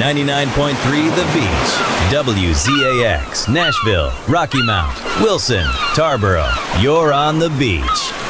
99.3 The Beach. WZAX, Nashville, Rocky Mount, Wilson, Tarboro. You're on the beach.